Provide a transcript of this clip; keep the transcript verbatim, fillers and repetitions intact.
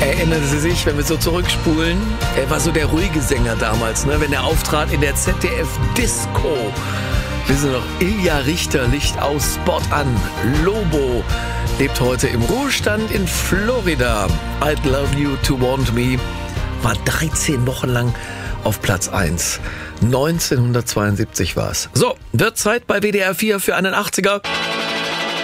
Erinnern Sie sich, wenn wir so zurückspulen? Er war so der ruhige Sänger damals, ne? Wenn er auftrat in der Z D F-Disco. Wissen Sie noch, Ilja Richter, Licht aus, Spot an. Lobo lebt heute im Ruhestand in Florida. I'd love you to want me war dreizehn Wochen lang auf Platz eins. neunzehnhundertzweiundsiebzig war es. So, wird Zeit bei W D R vier für einen achtziger.